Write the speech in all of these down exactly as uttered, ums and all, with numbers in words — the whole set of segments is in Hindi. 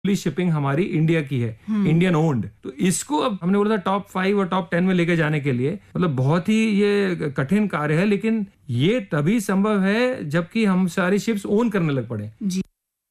शिपिंग हमारी इंडिया की है, इंडियन ओन्ड। तो इसको अब हमने बोला था टॉप फाइव और टॉप टेन में लेके जाने के लिए, मतलब बहुत ही ये कठिन कार्य है, लेकिन ये तभी संभव है जबकि हम सारी शिप्स ओन करने लग पड़े जी।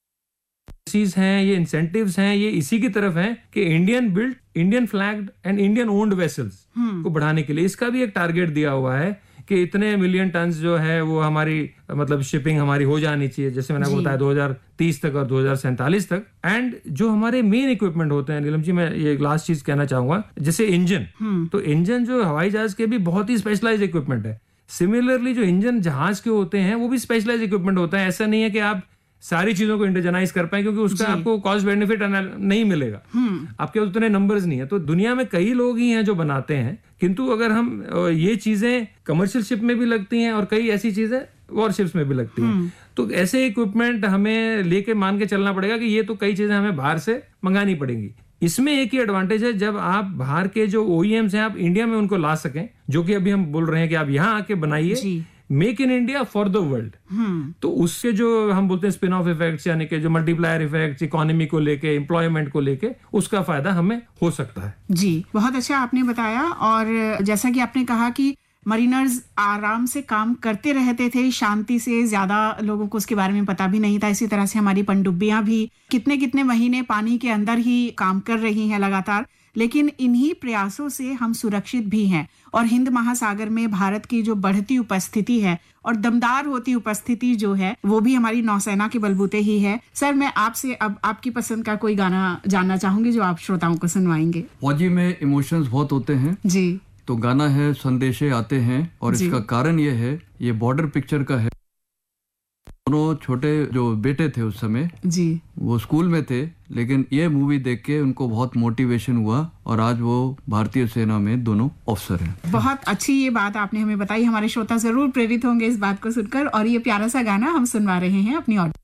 चीज हैं, ये इंसेंटिव्स हैं, ये इसी की तरफ हैं कि Indian built, Indian flagged and Indian owned vessels को बढ़ाने के लिए इसका भी एक टारगेट दिया हुआ है कि इतने मिलियन टन्स जो है वो हमारी मतलब शिपिंग हमारी हो जानी चाहिए, जैसे मैंने आपको बताया दो हज़ार तीस तक और दो हज़ार सैंतालीस तक। एंड जो हमारे मेन इक्विपमेंट होते हैं, नीलम जी मैं ये लास्ट चीज कहना चाहूंगा, जैसे इंजन, तो इंजन जो हवाई जहाज के भी बहुत ही स्पेशलाइज इक्विपमेंट है। सिमिलरली जो इंजन जहाज के होते हैं वो भी स्पेशलाइज इक्विपमेंट होता है। ऐसा नहीं है कि आप सारी चीजों को इंडिजनाइज कर पाए, क्योंकि उसका आपको कॉस्ट बेनिफिट नहीं मिलेगा, आपके उतने नंबर्स नहीं है। तो दुनिया में कई लोग ही हैं जो बनाते हैं, किंतु अगर हम ये चीजें कमर्शियल शिप में भी लगती हैं और कई ऐसी चीजें वॉरशिप्स में भी लगती हैं, तो ऐसे इक्विपमेंट हमें लेके मान के चलना पड़ेगा कि ये तो कई चीजें हमें बाहर से मंगानी पड़ेंगी। इसमें एक ही एडवांटेज है, जब आप बाहर के जो ओईएम्स हैं आप इंडिया में उनको ला सकें, जो कि अभी हम बोल रहे हैं कि आप यहाँ आके बनाइए, make in India for the world. तो उसके जो हम बोलते हैं स्पिन ऑफ इफेक्ट्स, यानी कि जो मल्टीप्लायर इफेक्ट्स इकोनॉमी को लेके, एम्प्लॉयमेंट को लेके, उसका फायदा हमें हो सकता है जी। बहुत अच्छा आपने बताया। और जैसा कि आपने कहा कि मरीनर्स आराम से काम करते रहते थे, शांति से, ज्यादा लोगों को उसके बारे में पता भी नहीं था। इसी तरह से हमारी पनडुब्बियां भी कितने कितने महीने पानी के अंदर ही काम कर रही हैं लगातार, लेकिन इन्हीं प्रयासों से हम सुरक्षित भी हैं। और हिंद महासागर में भारत की जो बढ़ती उपस्थिति है और दमदार होती उपस्थिति जो है, वो भी हमारी नौसेना के बलबूते ही है। सर, मैं आपसे अब आपकी पसंद का कोई गाना जानना चाहूंगी जो आप श्रोताओं को सुनवाएंगे। फौजी में इमोशंस बहुत होते हैं जी, तो गाना है संदेशे आते हैं, और इसका कारण ये है, ये बॉर्डर पिक्चर का है। दोनों छोटे जो बेटे थे उस समय जी, वो स्कूल में थे, लेकिन ये मूवी देख के उनको बहुत मोटिवेशन हुआ और आज वो भारतीय सेना में दोनों ऑफिसर हैं। बहुत अच्छी ये बात आपने हमें बताई। हमारे श्रोता जरूर प्रेरित होंगे इस बात को सुनकर, और ये प्यारा सा गाना हम सुनवा रहे हैं अपनी ऑडियो